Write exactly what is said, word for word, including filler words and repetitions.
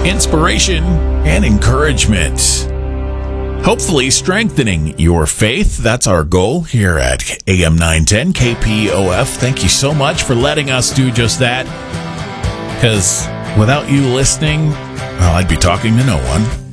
inspiration, and encouragement. Hopefully strengthening your faith. That's our goal here at A M nine ten K P O F. Thank you so much for letting us do just that. Because without you listening, well, I'd be talking to no one.